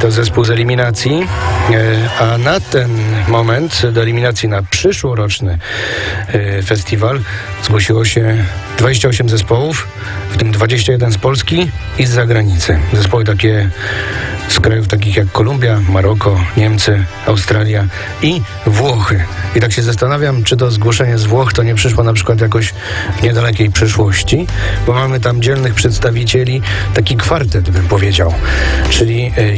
to zespół z eliminacji, a na ten moment do eliminacji na przyszłoroczny festiwal zgłosiło się 28 zespołów, w tym 21 z Polski i z zagranicy. Zespoły takie z krajów takich jak Kolumbia, Maroko, Niemcy, Australia i Włochy. I tak się zastanawiam, czy to zgłoszenie z Włoch to nie przyszło na przykład jakoś w niedalekiej przyszłości, bo mamy tam dzielnych przedstawicieli, taki kwartet bym powiedział, czyli